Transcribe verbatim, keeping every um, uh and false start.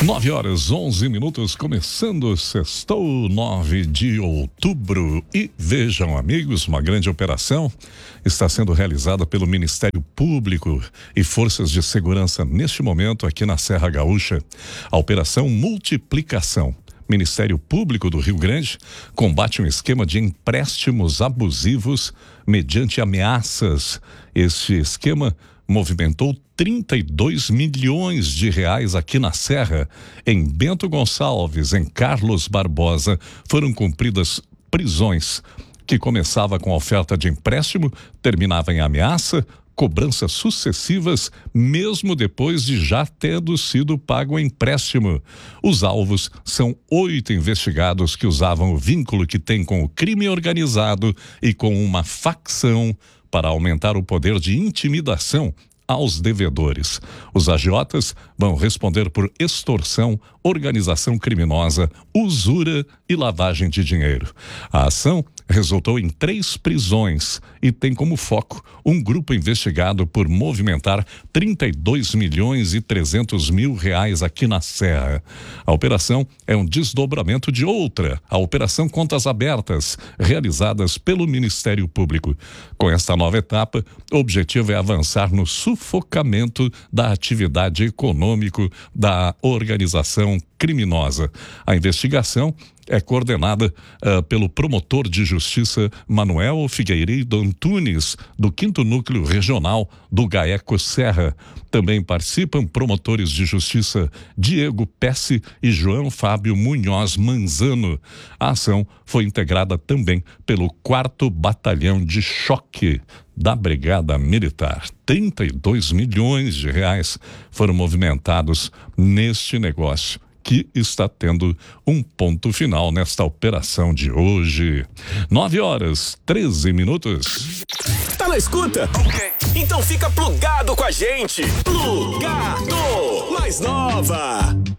Nove horas, onze minutos, começando o Sextou, nove de outubro. E vejam, amigos, uma grande operação está sendo realizada pelo Ministério Público e Forças de Segurança neste momento aqui na Serra Gaúcha. A Operação Multiplicação. Ministério Público do Rio Grande combate um esquema de empréstimos abusivos mediante ameaças. Este esquema movimentou trinta e dois milhões de reais aqui na Serra. Em Bento Gonçalves, em Carlos Barbosa, foram cumpridas prisões que começava com a oferta de empréstimo, terminava em ameaça, cobranças sucessivas, mesmo depois de já tendo sido pago o empréstimo. Os alvos são oito investigados que usavam o vínculo que tem com o crime organizado e com uma facção para aumentar o poder de intimidação aos devedores. Os agiotas vão responder por extorsão, organização criminosa, usura e lavagem de dinheiro. A ação resultou em três prisões e tem como foco um grupo investigado por movimentar trinta e dois milhões e trezentos mil reais aqui na Serra. A operação é um desdobramento de outra, a Operação Contas Abertas, realizadas pelo Ministério Público. Com esta nova etapa, o objetivo é avançar no sufocamento da atividade econômica da organização criminosa. A investigação é coordenada uh, pelo promotor de justiça Manuel Figueiredo Antunes, do quinto Núcleo Regional do GAECO Serra. Também participam promotores de justiça Diego Pesce e João Fábio Munhoz Manzano. A ação foi integrada também pelo quarto Batalhão de Choque da Brigada Militar. trinta e dois milhões de reais foram movimentados neste negócio, que está tendo um ponto final nesta operação de hoje. Nove horas, treze minutos. Tá na escuta? Ok. Então fica plugado com a gente. Plugado! Mais nova!